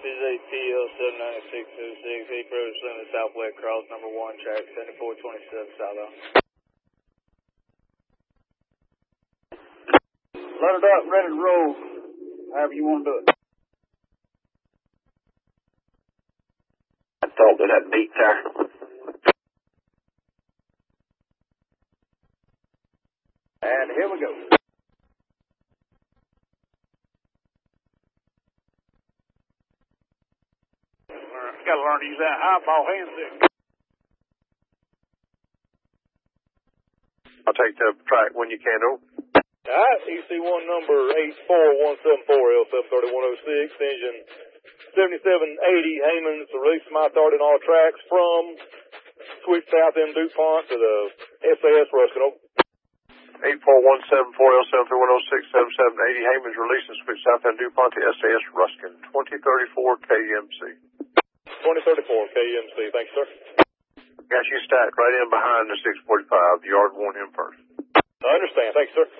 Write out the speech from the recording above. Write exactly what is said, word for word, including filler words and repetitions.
is A P L seven nine six oh six, April Limit Southwest Cross, number one, track seventy-four twenty-seven, southbound. Let it up, ready to roll, however you want to do it. I thought that that beat there. And here we go. Got to learn to use that highball hand stick. I'll take the track when you can, oh. Alright, E C one number eight four one seven four, L seven thirty-one oh six, engine seventy-seven eighty, Heyman's release my authority on all tracks from switch south in DuPont to the S A S Ruskin. eight four one seven four, L seven three one oh six, seven seven eighty, Heyman's release and switch south in DuPont to S A S Ruskin, twenty thirty-four K M C. twenty thirty-four K M C, thanks, sir. Got you stacked right in behind the six forty-five, yard one in first. I understand, thanks, sir.